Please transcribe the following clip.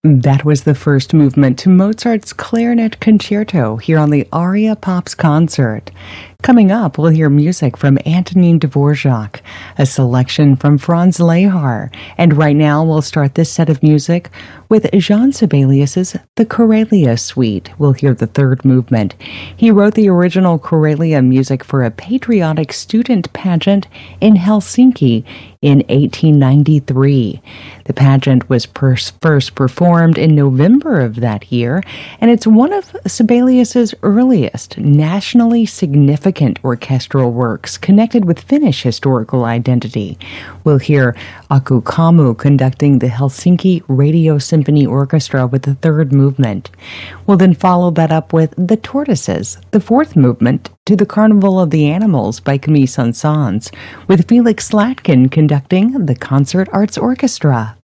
That was the first movement to Mozart's Clarinet Concerto here on the Aria Pops concert. Coming up, we'll hear music from Antonin Dvorak, a selection from Franz Lehár, and right now we'll start this set of music with Jean Sibelius's The Karelia Suite. We'll hear the third movement. He wrote the original Karelia music for a patriotic student pageant in Helsinki in 1893. The pageant was first performed in November of that year, and it's one of Sibelius's earliest nationally significant orchestral works connected with Finnish historical identity. We'll hear Aku Kammu conducting the Helsinki Radio Symphony Orchestra with the third movement. We'll then follow that up with The Tortoises, the fourth movement to the Carnival of the Animals by Camille Saint-Saëns, with Felix Slatkin conducting the Concert Arts Orchestra.